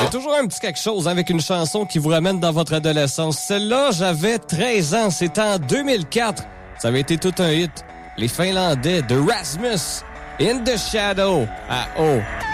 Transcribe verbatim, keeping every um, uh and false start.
y a toujours un petit quelque chose avec une chanson qui vous ramène dans votre adolescence. Celle-là, j'avais treize ans. C'était en deux mille quatre. Ça avait été tout un hit. Les Finlandais de Rasmus, In the Shadow, à O.